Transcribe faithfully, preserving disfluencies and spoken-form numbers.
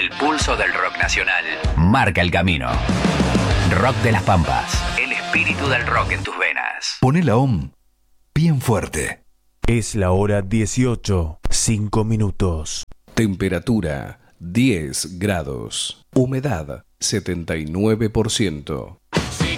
El pulso del rock nacional marca el camino. Rock de las Pampas. El espíritu del rock en tus venas. Poné la O M bien fuerte. Es la hora dieciocho, cinco minutos. Temperatura diez grados. Humedad setenta y nueve por ciento.